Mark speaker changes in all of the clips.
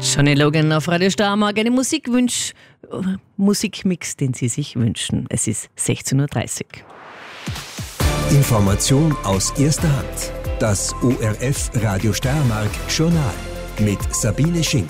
Speaker 1: Johnny Logan auf Radio Steiermark, eine Musikmix, den Sie sich wünschen. Es ist 16.30 Uhr.
Speaker 2: Information aus erster Hand. Das ORF Radio Steiermark Journal mit Sabine Schink.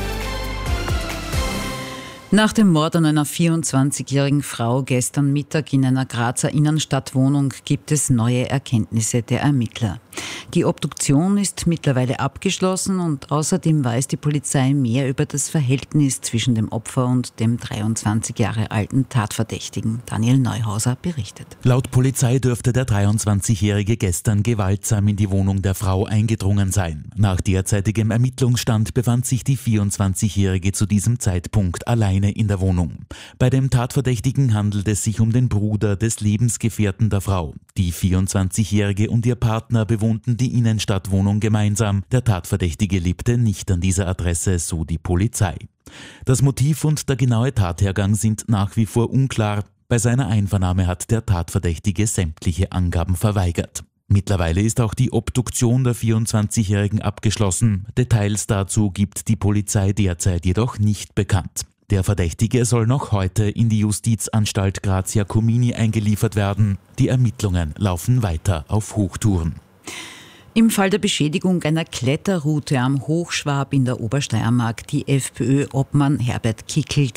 Speaker 3: Nach dem Mord an einer 24-jährigen Frau gestern Mittag in einer Grazer Innenstadtwohnung gibt es neue Erkenntnisse der Ermittler. Die Obduktion ist mittlerweile abgeschlossen und außerdem weiß die Polizei mehr über das Verhältnis zwischen dem Opfer und dem 23 Jahre alten Tatverdächtigen. Daniel Neuhauser berichtet.
Speaker 4: Laut Polizei dürfte der 23-Jährige gestern gewaltsam in die Wohnung der Frau eingedrungen sein. Nach derzeitigem Ermittlungsstand befand sich die 24-Jährige zu diesem Zeitpunkt allein in der Wohnung. Bei dem Tatverdächtigen handelt es sich um den Bruder des Lebensgefährten der Frau. Die 24-Jährige und ihr Partner bewohnten die Innenstadtwohnung gemeinsam. Der Tatverdächtige lebte nicht an dieser Adresse, so die Polizei. Das Motiv und der genaue Tathergang sind nach wie vor unklar. Bei seiner Einvernahme hat der Tatverdächtige sämtliche Angaben verweigert. Mittlerweile ist auch die Obduktion der 24-Jährigen abgeschlossen. Details dazu gibt die Polizei derzeit jedoch nicht bekannt. Der Verdächtige soll noch heute in die Justizanstalt Graz-Jakomini eingeliefert werden. Die Ermittlungen laufen weiter auf Hochtouren.
Speaker 3: Im Fall der Beschädigung einer Kletterroute am Hochschwab in der Obersteiermark, die FPÖ-Obmann Herbert Kickl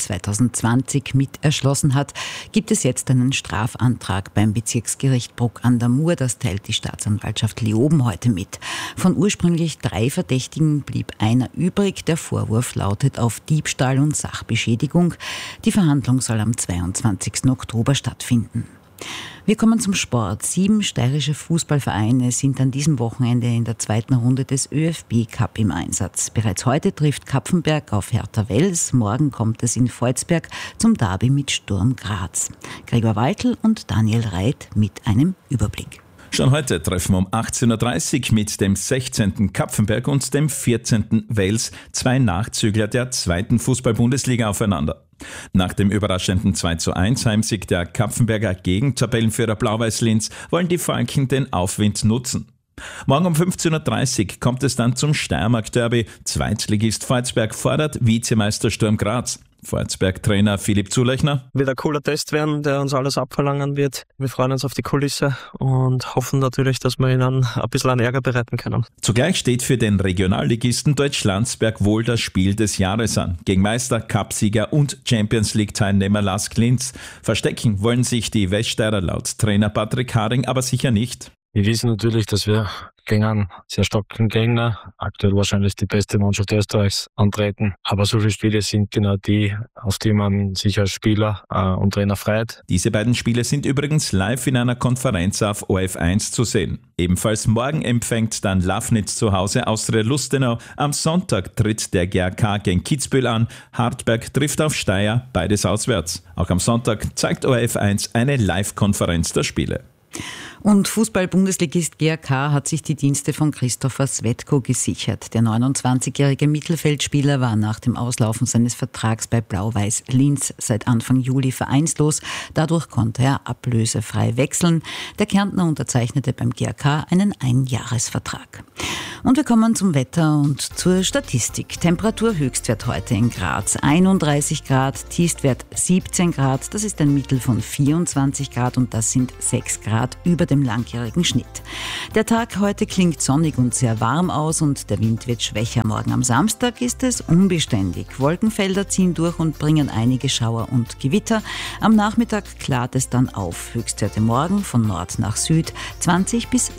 Speaker 3: 2020 mit erschlossen hat, gibt es jetzt einen Strafantrag beim Bezirksgericht Bruck an der Mur. Das teilt die Staatsanwaltschaft Leoben heute mit. Von ursprünglich 3 Verdächtigen blieb einer übrig. Der Vorwurf lautet auf Diebstahl und Sachbeschädigung. Die Verhandlung soll am 22. Oktober stattfinden. Wir kommen zum Sport. 7 steirische Fußballvereine sind an diesem Wochenende in der zweiten Runde des ÖFB-Cup im Einsatz. Bereits heute trifft Kapfenberg auf Hertha Wels. Morgen kommt es in Volzberg zum Derby mit Sturm Graz. Gregor Waltl und Daniel Reit mit einem Überblick.
Speaker 5: Schon heute treffen um 18.30 Uhr mit dem 16. Kapfenberg und dem 14. Wels 2 Nachzügler der 2. Fußball-Bundesliga aufeinander. Nach dem überraschenden 2:1 Heimsieg der Kapfenberger gegen Tabellenführer Blau-Weiß Linz wollen die Falken den Aufwind nutzen. Morgen um 15.30 Uhr kommt es dann zum Steiermark-Derby. Zweitligist Volzberg fordert Vizemeister Sturm Graz. Volzberg-Trainer Philipp Zulechner.
Speaker 6: Wird ein cooler Test werden, der uns alles abverlangen wird. Wir freuen uns auf die Kulisse und hoffen natürlich, dass wir ihnen ein bisschen an Ärger bereiten können.
Speaker 5: Zugleich steht für den Regionalligisten Deutschlandsberg wohl das Spiel des Jahres an. Gegen Meister, Cupsieger und Champions-League-Teilnehmer Lask Linz. Verstecken wollen sich die Weststeirer laut Trainer Patrick Haring aber sicher nicht.
Speaker 7: Wir wissen natürlich, dass wir gegen einen sehr starken Gegner, aktuell wahrscheinlich die beste Mannschaft Österreichs, antreten. Aber solche Spiele sind genau die, auf die man sich als Spieler und Trainer freut.
Speaker 5: Diese beiden Spiele sind übrigens live in einer Konferenz auf ORF1 zu sehen. Ebenfalls morgen empfängt dann Lafnitz zu Hause Austria Lustenau. Am Sonntag tritt der GRK gegen Kitzbühel an. Hartberg trifft auf Steyr, beides auswärts. Auch am Sonntag zeigt ORF1 eine Live-Konferenz der Spiele.
Speaker 3: Und Fußball-Bundesligist GRK hat sich die Dienste von Christopher Svetko gesichert. Der 29-jährige Mittelfeldspieler war nach dem Auslaufen seines Vertrags bei Blau-Weiß Linz seit Anfang Juli vereinslos. Dadurch konnte er ablösefrei wechseln. Der Kärntner unterzeichnete beim GRK einen Einjahresvertrag. Und wir kommen zum Wetter und zur Statistik. Temperatur-Höchstwert heute in Graz 31 Grad, Tiefstwert 17 Grad. Das ist ein Mittel von 24 Grad und das sind 6 Grad über dem langjährigen Schnitt. Der Tag heute klingt sonnig und sehr warm aus und der Wind wird schwächer. Morgen am Samstag ist es unbeständig. Wolkenfelder ziehen durch und bringen einige Schauer und Gewitter. Am Nachmittag klart es dann auf. Höchstwerte morgen von Nord nach Süd 20 bis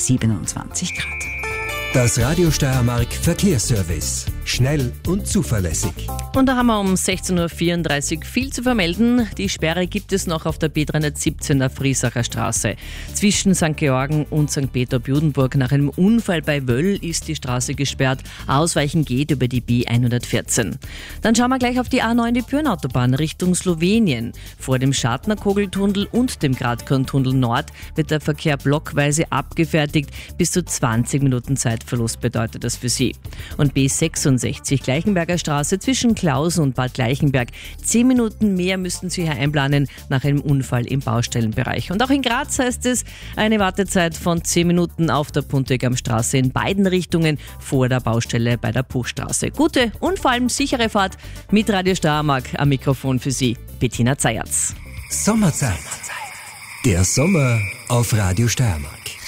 Speaker 3: 27 Grad.
Speaker 2: Das Radio Steiermark Verkehrsservice. Schnell und zuverlässig.
Speaker 1: Und da haben wir um 16.34 Uhr viel zu vermelden. Die Sperre gibt es noch auf der B317er Friesacher Straße. Zwischen St. Georgen und St. Peter-Judenburg nach einem Unfall bei Wöll ist die Straße gesperrt. Ausweichen geht über die B114. Dann schauen wir gleich auf die A9, die Pürnautobahn Richtung Slowenien. Vor dem Schartner-Kogeltunnel und dem Gradkorntunnel Nord wird der Verkehr blockweise abgefertigt. Bis zu 20 Minuten Zeitverlust bedeutet das für Sie. Und B26 66 Gleichenberger Straße zwischen Klausen und Bad Gleichenberg. 10 Minuten mehr müssten Sie hier einplanen nach einem Unfall im Baustellenbereich. Und auch in Graz heißt es eine Wartezeit von 10 Minuten auf der Puntigam-Straße in beiden Richtungen vor der Baustelle bei der Puchstraße. Gute und vor allem sichere Fahrt mit Radio Steiermark. Am Mikrofon für Sie Bettina Zayatz.
Speaker 2: Sommerzeit. Der Sommer auf Radio Steiermark.